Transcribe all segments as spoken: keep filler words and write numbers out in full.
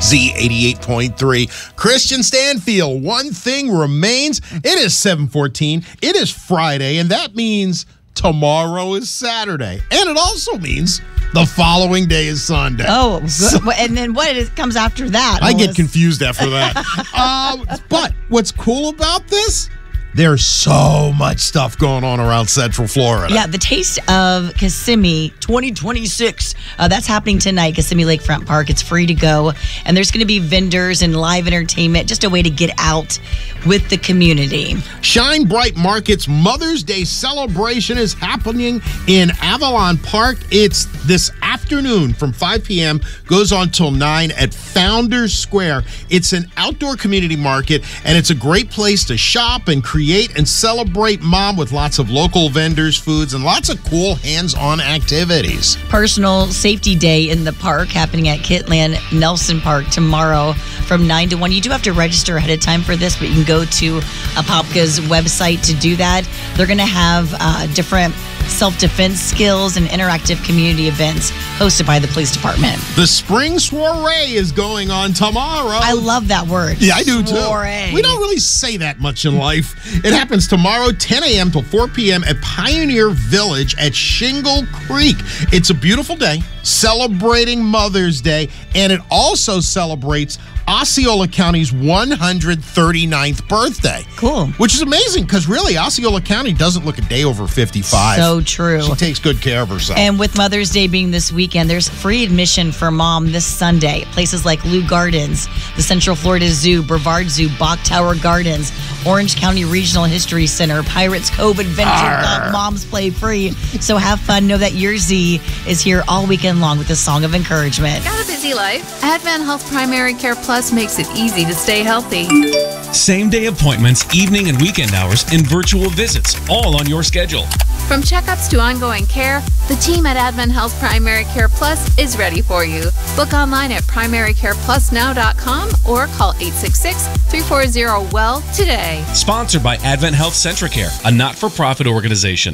Z eighty-eight point three. Christian Stanfield, one thing remains. It is seven fourteen. It is Friday, and that means tomorrow is Saturday. And it also means the following day is Sunday. Oh, good. So, and then what is, comes after that? I get confused after that. um, but what's cool about this? There's so much stuff going on around Central Florida. Yeah, the Taste of Kissimmee twenty twenty-six. Uh, that's happening tonight, Kissimmee Lakefront Park. It's free to go. And there's going to be vendors and live entertainment, just a way to get out with the community. Shine Bright Market's Mother's Day celebration is happening in Avalon Park. It's this afternoon from five p.m. goes on till nine at Founders Square. It's an outdoor community market, and it's a great place to shop and create Create and celebrate mom with lots of local vendors, foods, and lots of cool hands-on activities. Personal Safety Day in the park happening at Kitland Nelson Park tomorrow from nine to one. You do have to register ahead of time for this, but you can go to Apopka's website to do that. They're going to have uh, different self-defense skills and interactive community events hosted by the police department. The Spring Soiree is going on tomorrow. I love that word. Yeah, I do Soiree. too. We don't really say that much in life. It happens tomorrow, ten a.m. till four p.m. at Pioneer Village at Shingle Creek. It's a beautiful day celebrating Mother's Day, and it also celebrates Osceola County's one hundred thirty-ninth birthday. Cool. Which is amazing because really Osceola County doesn't look a day over fifty-five. So true. She takes good care of herself. And with Mother's Day being this weekend, there's free admission for mom this Sunday. Places like Lou Gardens, the Central Florida Zoo, Brevard Zoo, Bach Tower Gardens, Orange County Regional History Center, Pirates Cove Adventure Club. Moms play free. So have fun. Know that your Z is here all weekend long with a song of encouragement. Got a busy life? Advent Health Primary Care Plus makes it easy to stay healthy. Same-day appointments, evening and weekend hours, and virtual visits, all on your schedule. From checkups to ongoing care, the team at Advent Health Primary Care Plus is ready for you. Book online at primary care plus now dot com or call eight six six, three four zero, W E L L today. Sponsored by Advent Health Centricare, a not-for-profit organization.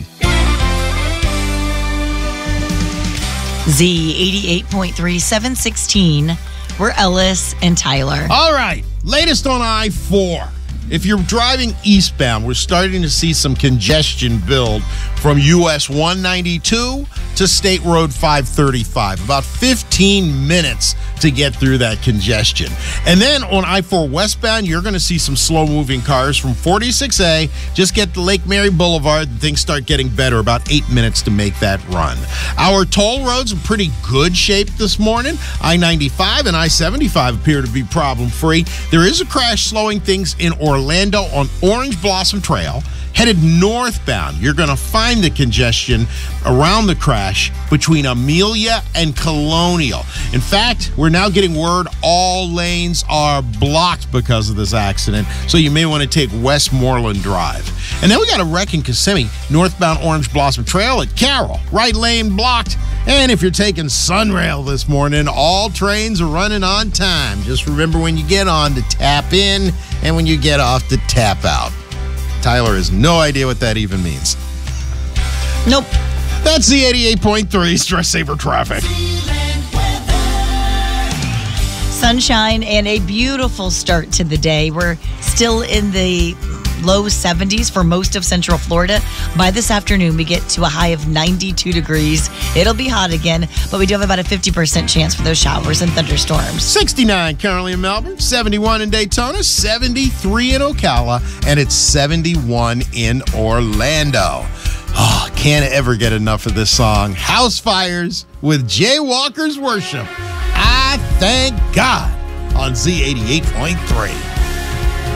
Z eighty-eight point three, seven sixteen. We're Ellis and Tyler. All right, latest on I four. If you're driving eastbound, we're starting to see some congestion build from U S one ninety-two to State Road five thirty-five. About fifteen minutes to get through that congestion. And then on I four westbound, you're going to see some slow-moving cars from forty-six A. Just get to Lake Mary Boulevard, and things start getting better. About eight minutes to make that run. Our toll roads in pretty good shape this morning. I ninety-five and I seventy-five appear to be problem-free. There is a crash slowing things in Orlando on Orange Blossom Trail. Headed northbound, you're going to find the congestion around the crash between Amelia and Colonial. In fact, we're now getting word all lanes are blocked because of this accident, so you may want to take Westmoreland Drive. And then we got a wreck in Kissimmee, northbound Orange Blossom Trail at Carroll. Right lane blocked. And if you're taking Sunrail this morning, all trains are running on time. Just remember when you get on to tap in and when you get off to tap out. Tyler has no idea what that even means. Nope. That's the eighty-eight point three Stress Saver Traffic. Sunshine and a beautiful start to the day. We're still in the low seventies for most of Central Florida. By this afternoon, we get to a high of ninety-two degrees. It'll be hot again, but we do have about a fifty percent chance for those showers and thunderstorms. sixty-nine currently in Melbourne, seventy-one in Daytona, seventy-three in Ocala, and it's seventy-one in Orlando. Oh, can't ever get enough of this song. House Fires with Jaywalker's Worship. I thank God on Z eighty-eight point three.